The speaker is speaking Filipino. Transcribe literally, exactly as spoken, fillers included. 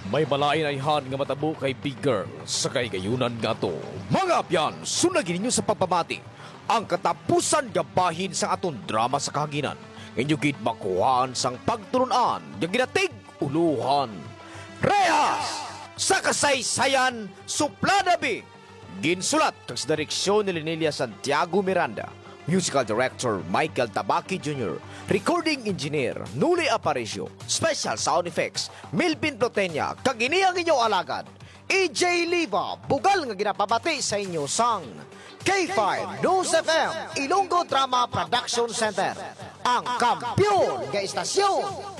May malainayhan nga matabo kay big girl sa kay gayunan nga to. Mga apyan, sunagin ninyo sa pagpamati ang katapusan nga bahin sa aton drama sa kahaginan. Inyo gid makuhaan sang pagturunan nga ginatig uluhan. Rehas sa kasaysayan supladabi. Ginsulat kag sa direksyon ni Linelia Santiago Miranda. Musical Director Michael Tabaki Junior Recording Engineer Nuli Aparicio. Special Sound Effects Milpin Protenya. Kag ini ang inyong alagad E J Liva. Bugal nga ginapabati sa inyo sang K five News F M Ilonggo Drama Production Center, ang kampiyon nga istasyon